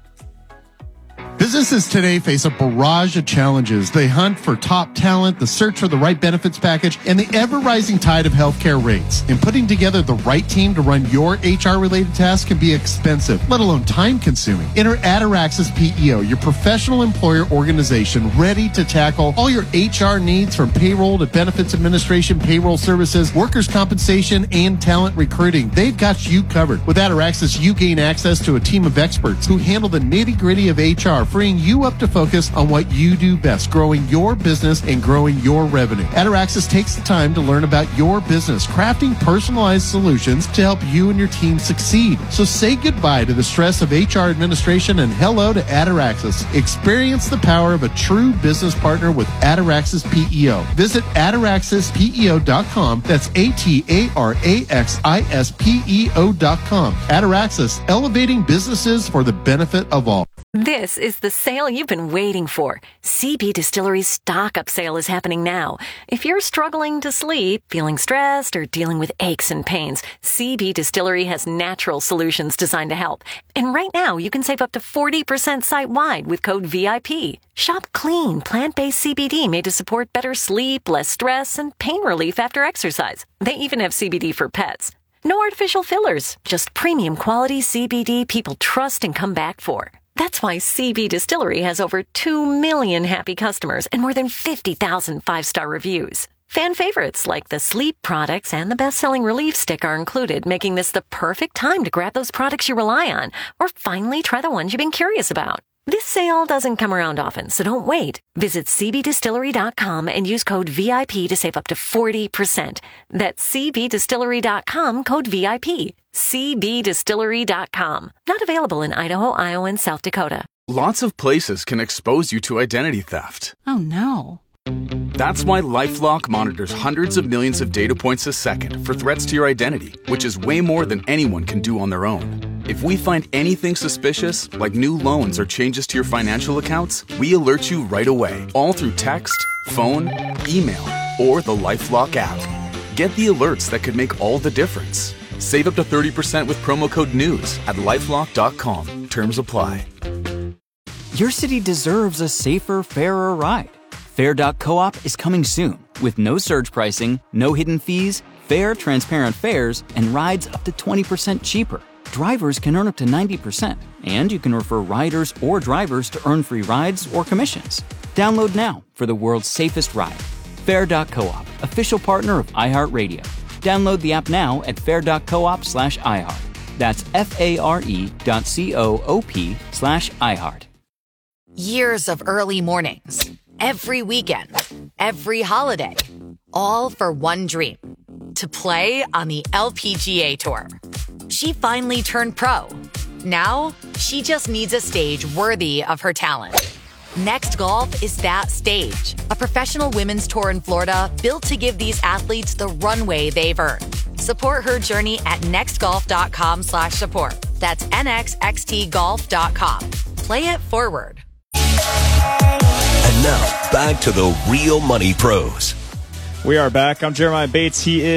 Businesses today face a barrage of challenges. They hunt for top talent, the search for the right benefits package, and the ever-rising tide of healthcare rates. And putting together the right team to run your H R-related tasks can be expensive, let alone time-consuming. Enter Ataraxis P E O, your professional employer organization ready to tackle all your H R needs, from payroll to benefits administration, payroll services, workers' compensation, and talent recruiting. They've got you covered. With Ataraxis, you gain access to a team of experts who handle the nitty-gritty of H R, freeing you up to focus on what you do best, growing your business and growing your revenue. Ataraxis takes the time to learn about your business, crafting personalized solutions to help you and your team succeed. So say goodbye to the stress of H R administration and hello to Ataraxis. Experience the power of a true business partner with Ataraxis P E O. Visit ataraxis P E O dot com. That's A T A R A X I S P E O dot com. Ataraxis, elevating businesses for the benefit of all. This is the sale you've been waiting for. C B Distillery's stock up sale is happening now. If you're struggling to sleep, feeling stressed, or dealing with aches and pains, C B Distillery has natural solutions designed to help. And right now, you can save up to forty percent site-wide with code V I P. Shop clean, plant-based C B D made to support better sleep, less stress, and pain relief after exercise. They even have C B D for pets. No artificial fillers, just premium quality C B D people trust and come back for. That's why C B Distillery has over two million happy customers and more than fifty thousand five-star reviews. Fan favorites like the sleep products and the best-selling Relief Stick are included, making this the perfect time to grab those products you rely on or finally try the ones you've been curious about. This sale doesn't come around often, so don't wait. Visit c b distillery dot com and use code V I P to save up to forty percent. That's c b distillery dot com, code V I P. c b distillery dot com. Not available in Idaho, Iowa, and South Dakota. Lots of places can expose you to identity theft. Oh, no. That's why LifeLock monitors hundreds of millions of data points a second for threats to your identity, which is way more than anyone can do on their own. If we find anything suspicious, like new loans or changes to your financial accounts, we alert you right away, all through text, phone, email, or the LifeLock app. Get the alerts that could make all the difference. Save up to thirty percent with promo code NEWS at lifelock dot com. Terms apply. Your city deserves a safer, fairer ride. Fair dot coop is coming soon with no surge pricing, no hidden fees, fair, transparent fares, and rides up to twenty percent cheaper. Drivers can earn up to ninety percent, and you can refer riders or drivers to earn free rides or commissions. Download now for the world's safest ride. Fair dot coop, official partner of iHeartRadio. Download the app now at fair dot coop slash iHeart. That's F-A-R-E dot C-O-O-P slash iHeart. Years of early mornings, every weekend, every holiday, all for one dream, to play on the L P G A Tour. She finally turned pro. Now, she just needs a stage worthy of her talent. Next Golf is that stage, a professional women's tour in Florida built to give these athletes the runway they've earned. Support her journey at nextgolf.com slash support. That's N X X T golf dot com. Play it forward. And now, back to the Real Money Pros. We are back. I'm Jeremiah Bates. He is